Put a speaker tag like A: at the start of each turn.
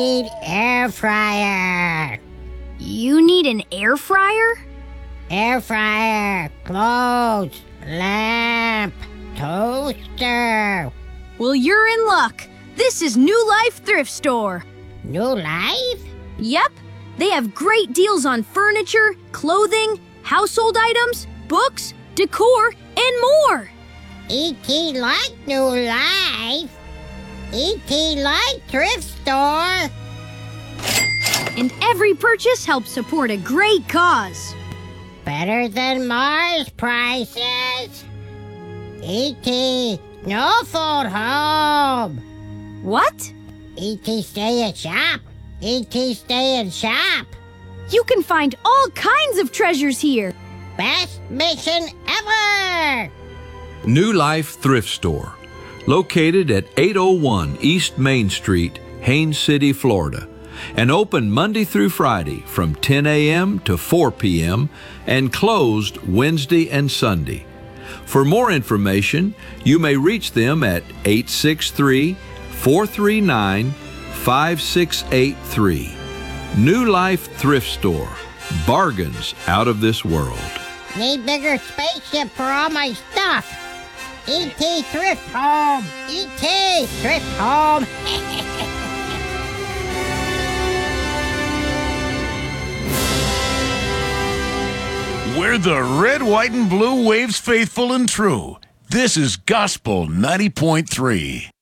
A: Need air fryer.
B: You need an air fryer?
A: Air fryer, clothes, lamp, toaster.
B: Well, you're in luck. This is New Life Thrift Store.
A: New life?
B: Yep, they have great deals on furniture, clothing, household items, books, decor, and more.
A: E.T. like new life. E.T. like thrift store.
B: And every purchase helps support a great cause.
A: Better than Mars prices. E.T. no food home.
B: What?
A: E.T. stay at shop. E.T. stay in shop.
B: You can find all kinds of treasures here.
A: Best mission ever.
C: New Life Thrift Store, located at 801 East Main Street, Haines City, Florida, and open Monday through Friday from 10 a.m. to 4 p.m. and closed Wednesday and Sunday. For more information, you may reach them at 863-439-5683. New Life Thrift Store, bargains out of this world.
A: Need bigger spaceship for all my stuff. E.T. Thrift Home. E.T. Thrift Home.
D: We're the red, white, and blue waves faithful and true. This is Gospel 90.3.